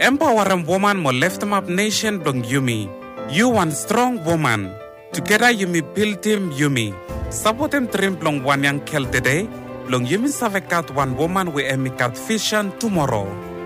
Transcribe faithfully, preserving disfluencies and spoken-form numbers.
empower a woman mo lift him up nation blong Yumi. You one strong woman. Together Yumi build him Yumi. Support him trim blong one young kel today. Blong Yumi savekat one woman we emikat vision tomorrow.